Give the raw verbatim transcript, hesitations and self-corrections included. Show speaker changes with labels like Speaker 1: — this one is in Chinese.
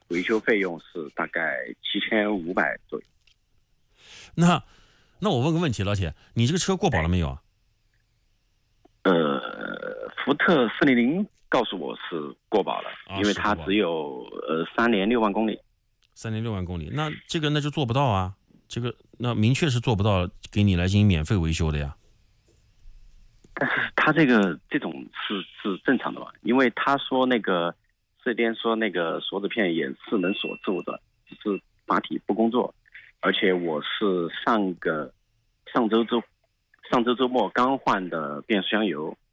Speaker 1: 维修费用是大概七千五百左右。
Speaker 2: 那那我问个问题，老铁，你这个车过保了没有啊？
Speaker 1: 呃，福特四零零告诉我是过保了，
Speaker 2: 啊、
Speaker 1: 因为它只有呃三年六万公里。
Speaker 2: 三年六万公里，那这个那就做不到啊，这个那明确是做不到给你来进行免费维修的呀。
Speaker 1: 但是他这个这种是是正常的嘛？因为他说那个这边说那个锁止片也是能锁住的，只是马体不工作。而且我是上个上周周上周周末刚换的变速箱油，